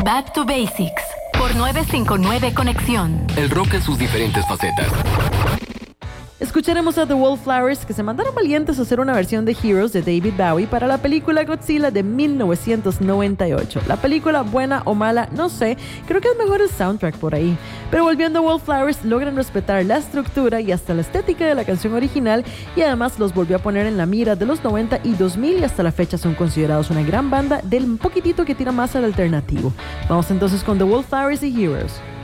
Back to Basics por 959 Conexión. El rock en sus diferentes facetas. Escucharemos a The Wallflowers, que se mandaron valientes a hacer una versión de Heroes de David Bowie para la película Godzilla de 1998. La película, buena o mala, no sé, creo que es mejor el soundtrack por ahí. Pero volviendo a Wallflowers, logran respetar la estructura y hasta la estética de la canción original, y además los volvió a poner en la mira de los 90 y 2000, y hasta la fecha son considerados una gran banda del poquitito que tira más al alternativo. Vamos entonces con The Wallflowers y Heroes.